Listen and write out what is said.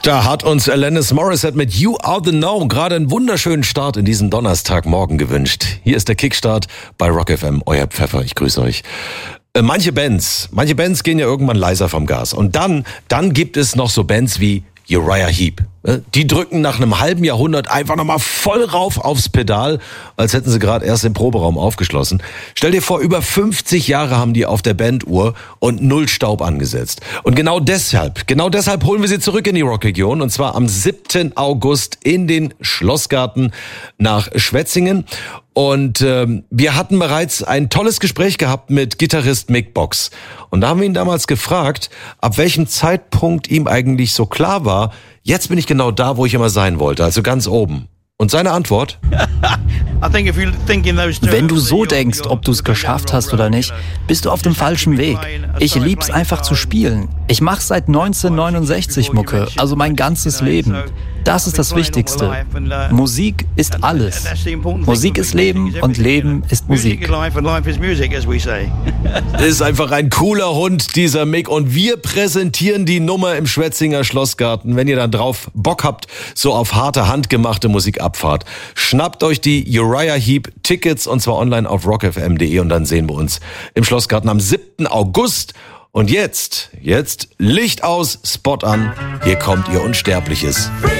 Da hat uns Alanis Morissette mit You Are The Know gerade einen wunderschönen Start in diesen Donnerstagmorgen gewünscht. Hier ist der Kickstart bei Rock FM, euer Pfeffer, ich grüße euch. Manche Bands gehen ja irgendwann leiser vom Gas. Und dann gibt es noch so Bands wie Uriah Heep. Die drücken nach einem halben Jahrhundert einfach nochmal voll rauf aufs Pedal, als hätten sie gerade erst den Proberaum aufgeschlossen. Stell dir vor, über 50 Jahre haben die auf der Banduhr und 0 Staub angesetzt. Und genau deshalb holen wir sie zurück in die Rockregion, und zwar am 7. August in den Schlossgarten nach Schwetzingen. Und wir hatten bereits ein tolles Gespräch gehabt mit Gitarrist Mick Box. Und da haben wir ihn damals gefragt, ab welchem Zeitpunkt ihm eigentlich so klar war, jetzt bin ich genau da, wo ich immer sein wollte, also ganz oben. Und seine Antwort? Wenn du so denkst, ob du es geschafft hast oder nicht, bist du auf dem falschen Weg. Ich lieb's einfach zu spielen. Ich mache seit 1969 Mucke, also mein ganzes Leben. Das ist das Wichtigste. Musik ist alles. Musik ist Leben und Leben ist Musik. Ist einfach ein cooler Hund, dieser Mick. Und wir präsentieren die Nummer im Schwetzinger Schlossgarten. Wenn ihr dann drauf Bock habt, so auf harte, handgemachte Musikabfahrt, schnappt euch die Uriah Heep Tickets, und zwar online auf rockfm.de, und dann sehen wir uns im Schlossgarten am 7. August. Und jetzt Licht aus, Spot an. Hier kommt ihr Unsterbliches.